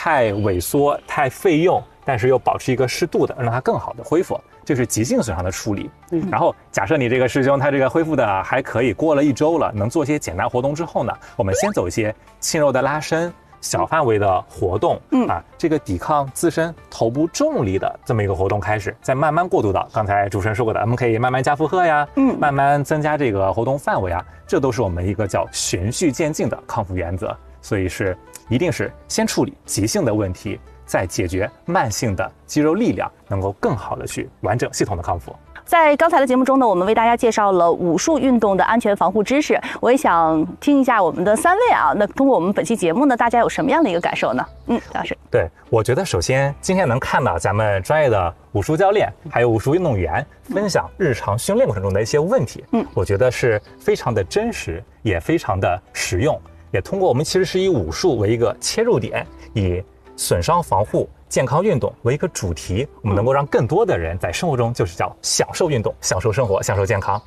太萎缩、太费用，但是又保持一个适度的，让它更好的恢复。这是急性损伤的处理。然后假设你这个师兄他这个恢复的还可以，过了1周了，能做些简单活动之后呢，我们先走一些轻柔的拉伸。小范围的活动，这个抵抗自身头部重力的这么一个活动开始，再慢慢过渡到刚才主持人说过的，我们可以慢慢加负荷呀，慢慢增加这个活动范围啊，这都是我们一个叫循序渐进的康复原则。所以一定是先处理急性的问题，再解决慢性的肌肉力量，能够更好的去完整系统的康复。 在刚才的节目中呢，我们为大家介绍了武术运动的安全防护知识。我也想听一下我们的3位啊，那通过我们本期节目呢，大家有什么样的一个感受呢？张老师。 对，我觉得首先今天能看到咱们专业的武术教练还有武术运动员分享日常训练过程中的一些问题，我觉得是非常的真实，也非常的实用。也通过我们其实是以武术为一个切入点，以损伤防护健康运动为一个主题，我们能够让更多的人在生活中就是叫享受运动、享受生活、享受健康。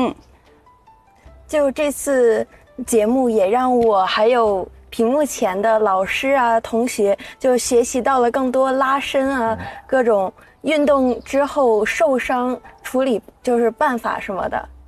就这次节目也让我还有屏幕前的老师啊、同学就学习到了更多拉伸啊、各种运动之后受伤处理就是办法什么的。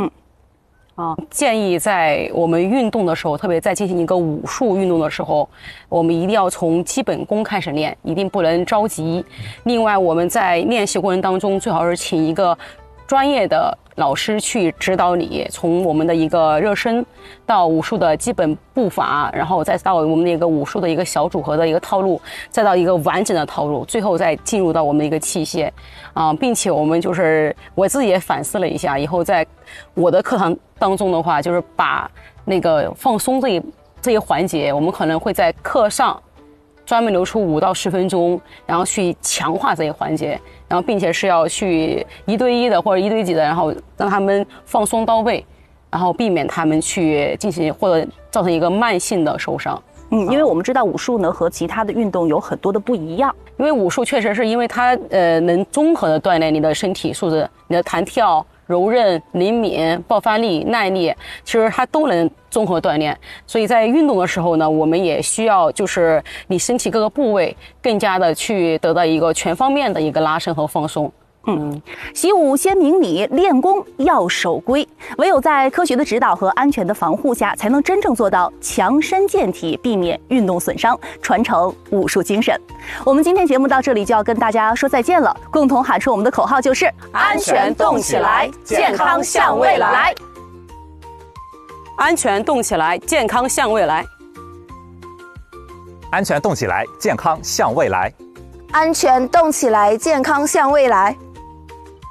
建议在我们运动的时候，特别在进行一个武术运动的时候，我们一定要从基本功开始练，一定不能着急。另外，我们在练习过程当中，最好是请一个专业的老师去指导你，从我们的一个热身到武术的基本步伐，然后再到我们的一个武术的一个小组合的一个套路，再到一个完整的套路，最后再进入到我们的一个器械并且我们就是我自己也反思了一下，以后在我的课堂当中的话，就是把那个放松这一环节，我们可能会在课上专门留出5到10分钟，然后去强化这一环节，然后并且是要去1对1的或者1对几的，然后让他们放松到位，然后避免他们去进行或者造成一个慢性的受伤。 因为我们知道武术呢和其他的运动有很多的不一样， 因为武术确实是因为它能综合的锻炼你的身体素质，你的弹跳、柔韧、灵敏、爆发力、耐力，其实它都能综合锻炼。所以在运动的时候呢，我们也需要就是你身体各个部位更加的去得到一个全方面的一个拉伸和放松。 习武先明理，练功要守规。唯有在科学的指导和安全的防护下，才能真正做到强身健体，避免运动损伤，传承武术精神。我们今天节目到这里就要跟大家说再见了，共同喊出我们的口号就是安全动起来，健康向未来。 安全动起来，健康向未来。 安全动起来，健康向未来。 安全动起来，健康向未来。